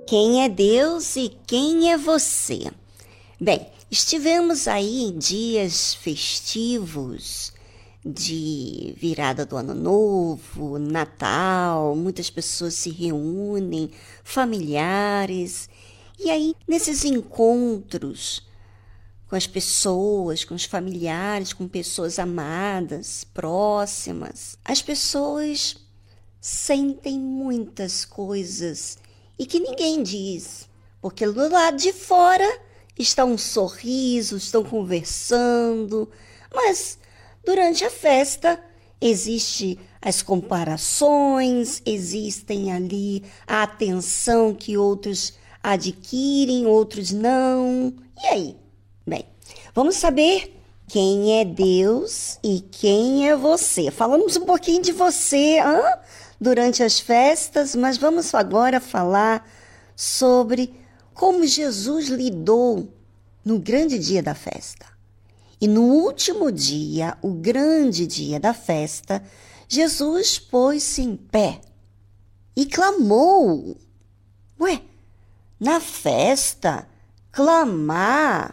Quem é Deus e quem é você? Bem, estivemos aí em dias festivos de virada do ano novo, Natal, muitas pessoas se reúnem, familiares, e aí nesses encontros com as pessoas, com os familiares, com pessoas amadas, próximas, as pessoas sentem muitas coisas e que ninguém diz, porque do lado de fora está um sorriso, estão conversando, mas durante a festa existe as comparações, existem ali a atenção que outros adquirem, outros não. E aí? Bem, vamos saber quem é Deus e quem é você. Falamos um pouquinho de você durante as festas, mas vamos agora falar sobre como Jesus lidou no grande dia da festa. E no último dia, o grande dia da festa, Jesus pôs-se em pé e clamou. Ué, na festa, clamar